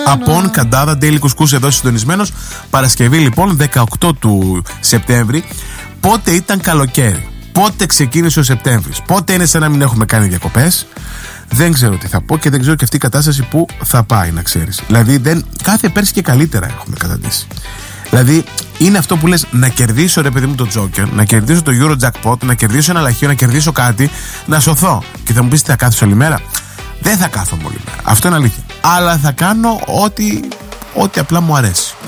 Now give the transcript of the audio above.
Απόν Καντάδα, Daily Κουσκούς εδώ συντονισμένος. Παρασκευή λοιπόν 18 του Σεπτέμβρη. Πότε ήταν καλοκαίρι, πότε ξεκίνησε ο Σεπτέμβρης, πότε είναι σαν να μην έχουμε κάνει διακοπές. Δεν ξέρω τι θα πω και δεν ξέρω και αυτή η κατάσταση που θα πάει, να ξέρεις. Δηλαδή κάθε πέρσι και καλύτερα έχουμε καταντήσει. Δηλαδή είναι αυτό που λες, να κερδίσω ρε παιδί μου το Joker, να κερδίσω το Euro Jackpot, να κερδίσω ένα λαχείο, να κερδίσω κάτι, να σωθώ. Και θα μου πεις τι θα κάθεσαι όλη μέρα. Δεν θα κάθομαι όλη μέρα, αυτό είναι αλήθεια. Αλλά θα κάνω ό,τι απλά μου αρέσει.